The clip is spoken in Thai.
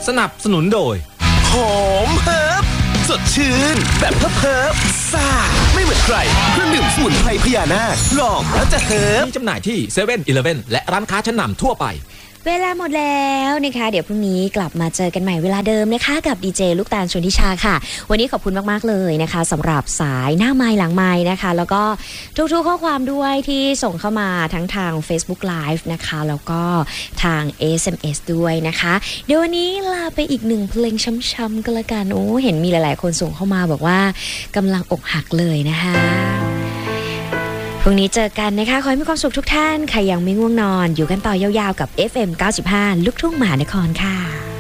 สนับสนุนโดยหอมเฮิร์บสดชื่นแบบเฮิร์บซ่าไม่เหมือนใครเครื่องดื่มสมุนไพรพญานาคลองแล้วจะเฮิร์บมีจำหน่ายที่เซเว่นอีเลฟเว่นและร้านค้าชั้นนำทั่วไปเวลาหมดแล้วนะคะเดี๋ยวพรุ่งนี้กลับมาเจอกันใหม่เวลาเดิมนะคะกับดีเจลูกตาลชนทิชาค่ะวันนี้ขอบคุณมากๆเลยนะคะสำหรับสายหน้าไมค์หลังไมค์นะคะแล้วก็ทุกๆข้อความด้วยที่ส่งเข้ามาทั้งทาง Facebook Live นะคะแล้วก็ทาง SMS ด้วยนะคะเดี๋ยววันนี้ลาไปอีกหนึ่งเพลงช้ำๆก็แล้วกันโอ้เห็นมีหลายๆคนส่งเข้ามาบอกว่ากำลังอกหักเลยนะคะพรุ่งนี้เจอกันนะคะขอให้มีความสุขทุกท่านใครยังไม่ง่วงนอนอยู่กันต่อยาวๆกับ FM 95 ลูกทุ่งมหานครค่ะ